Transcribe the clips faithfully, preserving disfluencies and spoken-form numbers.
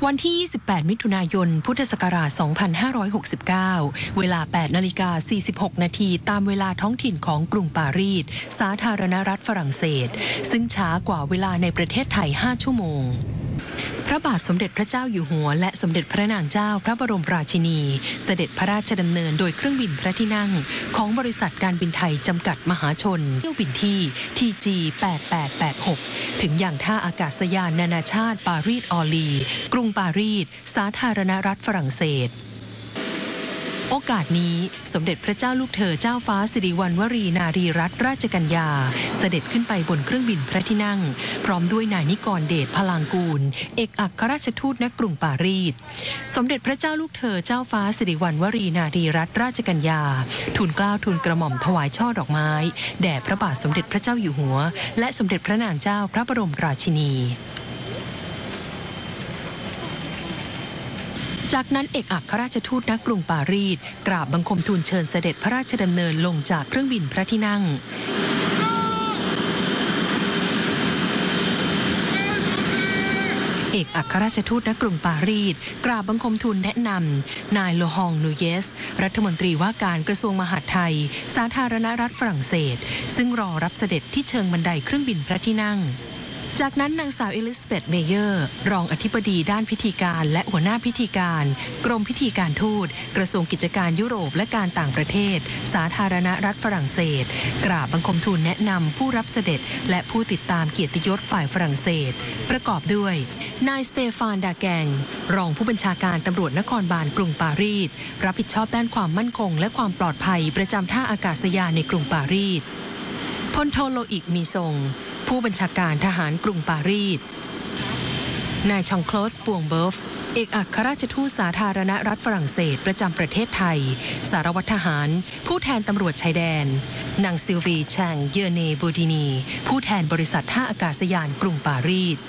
วันที่ ยี่สิบแปด มิถุนายน พุทธศักราช สองพันห้าร้อยหกสิบเก้า เวลา แปดนาฬิกาสี่สิบหกนาทีตามเวลาท้องถิ่นของกรุงปารีส สาธารณรัฐฝรั่งเศส ซึ่งช้ากว่าเวลาในประเทศไทย ห้า ชั่วโมง พระบาทสมเด็จพระเจ้าอยู่หัวและสมเด็จพระนางเจ้าพระบรมราชินี เสด็จพระราชดำเนินโดยเครื่องบินพระที่นั่งของบริษัทการบินไทยจำกัดมหาชนเที่ยวบินที่ ที จี แปดแปดแปดหก ถึงอย่างท่าอากาศยานนานาชาติปารีสออลลีกรุงปารีสสาธารณรัฐฝรั่งเศสโอกาสนี้สมเด็จพระเจ้าลูกเธอเจ้าฟ้าสิริวัณวรีนารีรัตนราชกัญญาเสด็จขึ้นไปบนเครื่องบินพระที่นั่งพร้อมด้วยนายนิกรเดชพลางกูลเอกอัครราชทูตณกรุงปารีสสมเด็จพระเจ้าลูกเธอเจ้าฟ้าสิริวัณวรีนารีรัตนราชกัญญาทูลเกล้าทูลกระหม่อมถวายช่อดอกไม้แด่พระบาทสมเด็จพระเจ้าอยู่หัวและสมเด็จพระนางเจ้าพระบรมราชินีจากนั้นเอกอัครราชทูตณกรุงปารีสกราบบังคมทูลเชิญเสด็จพระราชดำเนินลงจากเครื่องบินพระที่นั่งเอกอัครราชทูตณกรุงปารีสกราบบังคมทูลแนะนำนายโลฮองนูเยสรัฐมนตรีว่าการกระทรวงมหาดไทยสาธารณรัฐฝรั่งเศสซึ่งรอรับเสด็จที่เชิงบันไดเครื่องบินพระที่นั่งจากนั้นนางสาวเอลิซาเบธเมเยอร์รองอธิบดีด้านพิธีการและหัวหน้าพิธีการกรมพิธีการทูตกระทรวงกิจการยุโรปและการต่างประเทศสาธารณรัฐฝรั่งเศสกราบบังคมทูลแนะนำผู้รับเสด็จและผู้ติดตามเกียรติยศฝ่ายฝรั่งเศสประกอบด้วยนายสเตฟานดาแกงรองผู้บัญชาการตำรวจนครบาลกรุงปารีสรับผิดชอบด้านความมั่นคงและความปลอดภัยประจำท่าอากาศยานในกรุงปารีสพลโทโลอิกมีทรงผู้บัญชาการทหารกรุงปารีสนายชองโคลดปวงเบิฟเอกอัครราชทูตสาธารณรัฐฝรั่งเศสประจำประเทศไทยสารวัตรทหารผู้แทนตำรวจชายแดนนางซิลวีแชงเยเนบูดินีผู้แทนบริษัทท่าอากาศยานกรุงปารีส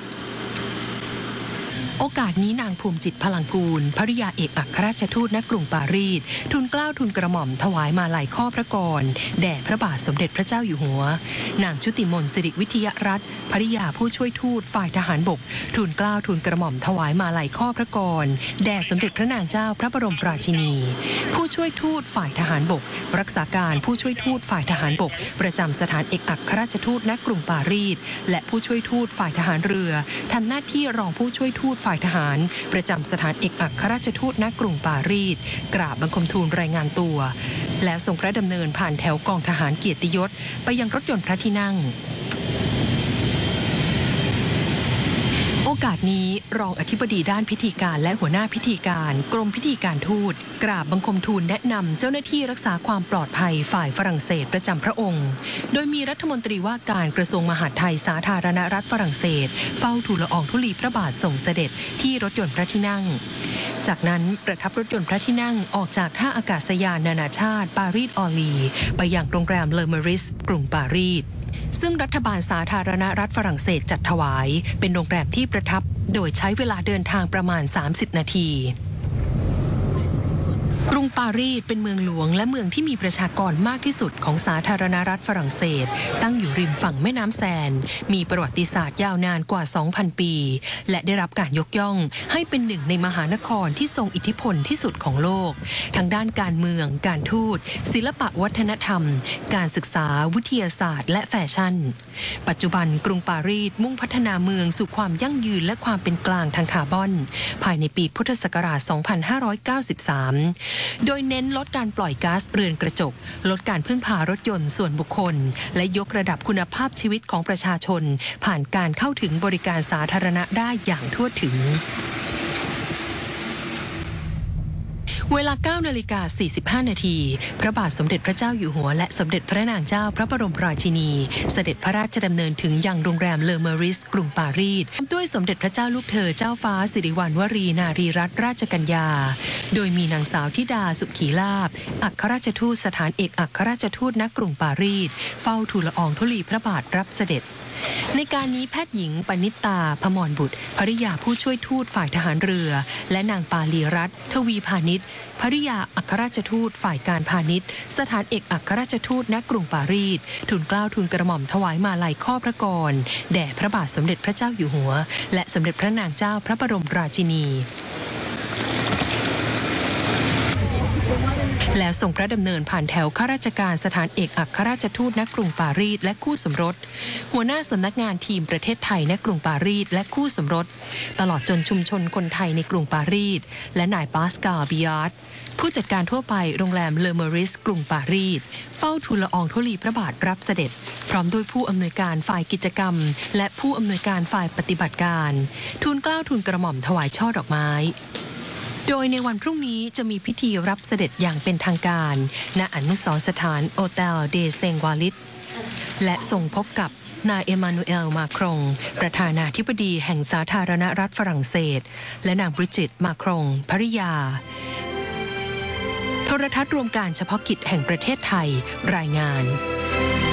โอกาสนี้นางภูมิจิตพลังกูลภริยาเอกอัครราชทูตณกรุงปารีสทูลเกล้าทูลกระหม่อมถวายมาลัยข้อพระกรแด่พระบาทสมเด็จพระเจ้าอยู่หัวนางชุติมนต์สิริวิทยรัตน์ภริยาผู้ช่วยทูตฝ่ายทหารบกทูลเกล้าทูลกระหม่อมถวายมาลัยข้อพระกรแด่สมเด็จพระนางเจ้าพระบรมราชินีผู้ช่วยทูตฝ่ายทหารบกรักษาการผู้ช่วยทูตฝ่ายทหารบกประจำสถานเอกอัครราชทูตณกรุงปารีสและผู้ช่วยทูตฝ่ายทหารเรือทำหน้าที่รองผู้ช่วยทูตฝ่ายทหารประจำสถานเอกอัครราชทูตณกรุงปารีสกราบบังคมทูลรายงานตัวแล้วทรงพระดำเนินผ่านแถวกองทหารเกียรติยศไปยังรถยนต์พระที่นั่งโอกาสนี้รองอธิบดีด้านพิธีการและหัวหน้าพิธีการกรมพิธีการทูตกราบบังคมทูลแนะนำเจ้าหน้าที่รักษาความปลอดภัยฝ่ายฝรั่งเศสประจำพระองค์โดยมีรัฐมนตรีว่าการกระทรวงมหาดไทยสาธารณรัฐฝรั่งเศสเฝ้าทูลละอองธุลีพระบาทส่งเสด็จที่รถยนต์พระที่นั่งจากนั้นประทับรถยนต์พระที่นั่งออกจากท่าอากาศยานนานาชาติปารีสออลลีไปยังโรงแรมเลอเมริสกรุงปารีสซึ่งรัฐบาลสาธารณรัฐฝรั่งเศสจัดถวายเป็นโรงแรมที่ประทับโดยใช้เวลาเดินทางประมาณสามสิบนาทีกรุงปารีสเป็นเมืองหลวงและเมืองที่มีประชากรมากที่สุดของสาธารณรัฐฝรั่งเศสตั้งอยู่ริมฝั่งแม่น้ำแซนมีประวัติศาสตร์ยาวนานกว่า สองพัน ปีและได้รับการยกย่องให้เป็นหนึ่งในมหานครที่ทรงอิทธิพลที่สุดของโลกทั้งด้านการเมืองการทูตศิลปะวัฒนธรรมการศึกษาวิทยาศาสตร์และแฟชั่นปัจจุบันกรุงปารีสมุ่งพัฒนาเมืองสู่ความยั่งยืนและความเป็นกลางทางคาร์บอนภายในปีพุทธศักราช สองพันห้าร้อยเก้าสิบสามโดยเน้นลดการปล่อยก๊าซเรือนกระจกลดการพึ่งพารถยนต์ส่วนบุคคลและยกระดับคุณภาพชีวิตของประชาชนผ่านการเข้าถึงบริการสาธารณะได้อย่างทั่วถึงเวลา เก้านาฬิกาสี่สิบห้านาทีพระบาทสมเด็จพระเจ้าอยู่หัวและสมเด็จพระนางเจ้าพระบรมราชินีเสด็จพระราชดำเนินถึงยังโรงแรมเลอเมริสกรุงปารีสด้วยสมเด็จพระเจ้าลูกเธอเจ้าฟ้าสิริวัณวรีนารีรัตนราชกัญญาโดยมีนางสาวธิดาสุขีลาภอัครราชทูตสถานเอกอัครราชทูตณกรุงปารีสเฝ้าทูลละอองธุลีพระบาทรับเสด็จในการนี้แพทย์หญิงปณิตาพมรบุตรภริยาผู้ช่วยทูตฝ่ายทหารเรือ และนางปาลีรัตน์ทวีพาณิชย์ภริยาอัครราชทูตฝ่ายการพาณิชย์สถานเอกอัครราชทูตณกรุงปารีสทูลเกล้าทูลกระหม่อมถวายมาลัยข้อพระกรแด่พระบาทสมเด็จพระเจ้าอยู่หัวและสมเด็จพระนางเจ้าพระบรมราชินีแล้วส่งพระดำเนินผ่านแถวข้าราชการสถานเอกอัครราชทูตณกรุงปารีสและคู่สมรสหัวหน้าสำนักงานทีมประเทศไทยณกรุงปารีสและคู่สมรสตลอดจนชุมชนคนไทยในกรุงปารีสและนายปาสกาลบิยาร์ดผู้จัดการทั่วไปโรงแรมเลอเมอริสกรุงปารีสเฝ้าทูลละอองธุลีพระบาทรับเสด็จพร้อมด้วยผู้อำนวยการฝ่ายกิจกรรมและผู้อำนวยการฝ่ายปฏิบัติการทูลเกล้าทูลกระหม่อมถวายช่อดอกไม้โดยในวันพรุ่งนี้จะมีพิธีรับเสด็จอย่างเป็นทางการณอนุสรณ์สถานโอเตลเดเซงวาลิตและส่งพบกับนายเอมานูเอลมาครงประธานาธิบดีแห่งสาธารณรัฐฝรั่งเศสและนางบริจิตมาครงภริยาโทรทัศน์รวมการเฉพาะกิจแห่งประเทศไทยรายงาน